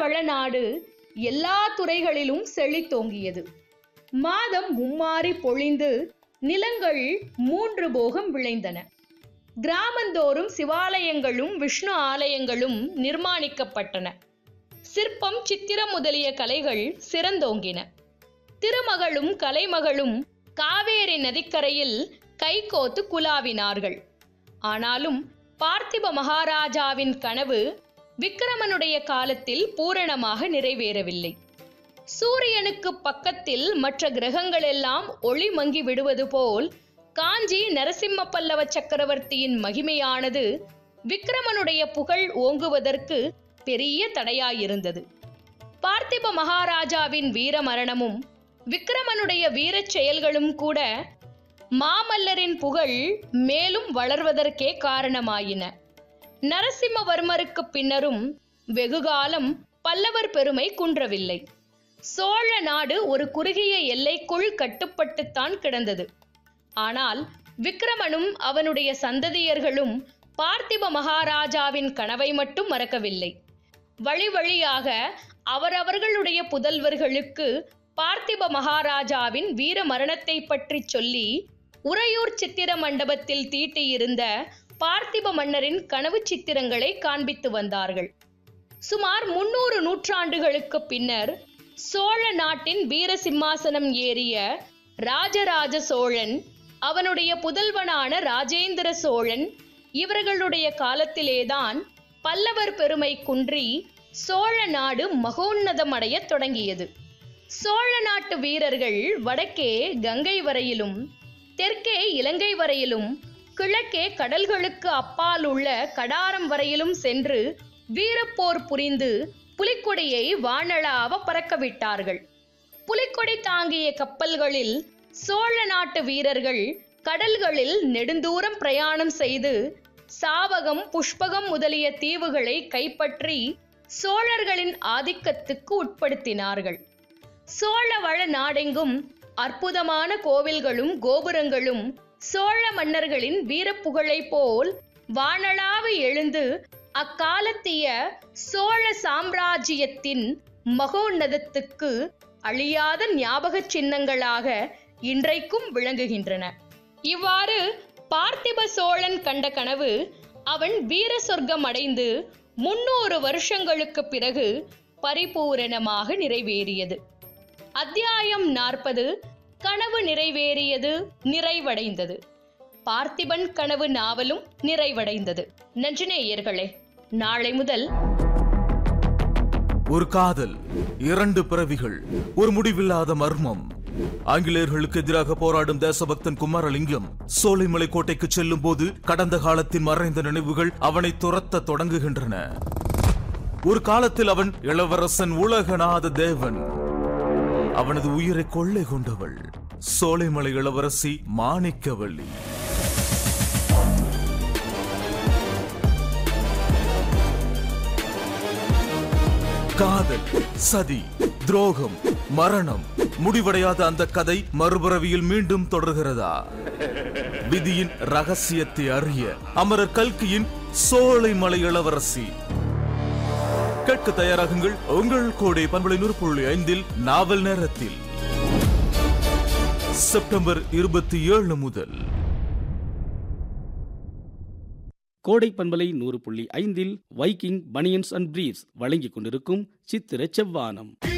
வளநாடு எல்லா துறைகளிலும் செழித்தோங்கியது. மாதம் மும்மாறி பொழிந்து நிலங்கள் 3 போகம் விளைந்தன. கிராமந்தோறும் சிவாலயங்களும் விஷ்ணு ஆலயங்களும் நிர்மாணிக்கப்பட்டன. சிற்பம், சித்திரம் முதலிய கலைகள் சிறந்தோங்கின. திருமகளும் கலைமகளும் காவேரி நதிக்கரையில் கைகோத்து குலாவினார்கள். ஆனாலும் பார்த்திப மகாராஜாவின் கனவு விக்கிரமனுடைய காலத்தில் பூரணமாக நிறைவேறவில்லை. சூரியனுக்கு பக்கத்தில் மற்ற கிரகங்கள் எல்லாம் ஒளி மங்கி விடுவது போல் காஞ்சி நரசிம்ம பல்லவ சக்கரவர்த்தியின் மகிமையானது விக்கிரமனுடைய புகழ் ஓங்குவதற்கு பெரிய தடையாயிருந்தது. பார்த்திப மகாராஜாவின் வீர மரணமும் விக்கிரமனுடைய வீரச் செயல்களும் கூட மாமல்லரின் புகழ் மேலும் வளர்வதற்கே காரணமாயின. நரசிம்மவர்மருக்கு பின்னரும் வெகுகாலம் பல்லவர் பெருமை குன்றவில்லை. சோழ நாடு ஒரு குறுகிய எல்லைக்குள் கட்டுப்பட்டுத்தான் கிடந்தது. ஆனால் விக்கிரமனும் அவனுடைய சந்ததியர்களும் பார்த்திப மகாராஜாவின் கனவை மட்டும் மறக்கவில்லை. வழி வழியாக அவரவர்களுடைய புதல்வர்களுக்கு பார்த்திப மகாராஜாவின் வீர மரணத்தை பற்றி சொல்லி உறையூர் சித்திர மண்டபத்தில் தீட்டியிருந்த பார்த்திப மன்னரின் கனவு சித்திரங்களை காண்பித்து வந்தார்கள். சுமார் 300 நூற்றாண்டுகளுக்கு பின்னர் சோழ நாட்டின் வீர சிம்மாசனம் ஏறிய ராஜராஜ சோழன், அவனுடைய புதல்வனான ராஜேந்திர சோழன் இவர்களுடைய காலத்திலேதான் பல்லவர் பெருமை குன்றி சோழ நாடு மகோன்னதம் அடைய தொடங்கியது. சோழ நாட்டு வீரர்கள் வடக்கே கங்கை வரையிலும், தெற்கே இலங்கை வரையிலும், கிழக்கே கடல்களுக்கு அப்பால் உள்ள கடாரம் வரையிலும் சென்று வீரப்போர் புரிந்து புலிக்கொடியை வானளாவ பறக்கவிட்டார்கள். புலிக்கொடி தாங்கிய கப்பல்களில் சோழ நாட்டு வீரர்கள் கடல்களில் நெடுந்தூரம் பிரயாணம் செய்து சாவகம், புஷ்பகம் முதலிய தீவுகளை கைப்பற்றி சோழர்களின் ஆதிக்கத்துக்கு உட்படுத்தினார்கள். சோழ வள நாடெங்கும் அற்புதமான கோவில்களும் கோபுரங்களும் சோழ மன்னர்களின் வீரப்புகழை போல் வானளாவ எழுந்து அக்காலத்திய சோழ சாம்ராஜ்யத்தின் மகோன்னதத்துக்கு அழியாத ஞாபக சின்னங்களாக இன்றைக்கும் விளங்குகின்றன. இவ்வாறு பார்த்திப சோழன் கண்ட கனவு அவன் வீர சொர்க்கம் அடைந்து 300 வருஷங்களுக்கு பிறகு பரிபூரணமாக நிறைவேறியது. அத்தியாயம் 40 கனவு நிறைவேறியது, நிறைவடைந்தது. பார்த்திபன் கனவு நாவலும் நிறைவடைந்தது. நன்றி நேயர்களே. நாளை முதல் ஒரு காதல், 2 பிறவிகள், ஒரு முடிவில்லாத மர்மம். ஆங்கிலேயர்களுக்கு எதிராக போராடும் தேசபக்தன் குமாரலிங்கம் சோலைமலை கோட்டைக்கு செல்லும் போது கடந்த காலத்தின் மறைந்த நினைவுகள் அவனை துரத்த தொடங்குகின்றன. ஒரு காலத்தில் அவன் இளவரசன் உலகநாத தேவன். அவனது உயிரை கொள்ளை கொண்டவள் சோலைமலை இளவரசி மாணிக்கவல்லி. காதல், சதி, துரோகம், மரணம், முடிவடையாத அந்த கதை மறுபிறவியில் மீண்டும் தொடர்கிறதா? விதியின் ரகசியத்தை அறிய அமரர் கல்கியின் சோலைமலை இளவரசி. கேட்க தயாராகுங்கள். உங்கள் கோடை பண்பலை 100.5 நாவல் நேரத்தில் செப்டம்பர் 27 முதல். கோடை பண்பலை 100.5 வைக்கிங் பனியன்ஸ் அண்ட் பிரீவ்ஸ் வழங்கிக் கொண்டிருக்கும் சித்திர செவ்வானம்.